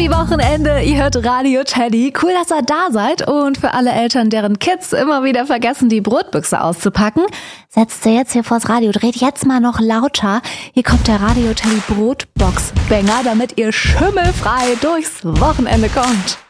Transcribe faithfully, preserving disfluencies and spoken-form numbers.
Happy Wochenende, ihr hört Radio Teddy. Cool, dass ihr da seid. Und für alle Eltern, deren Kids immer wieder vergessen, die Brotbüchse auszupacken, setzt ihr jetzt hier vors Radio, dreht jetzt mal noch lauter. Hier kommt der Radio Teddy Brotbox-Banger, damit ihr schimmelfrei durchs Wochenende kommt.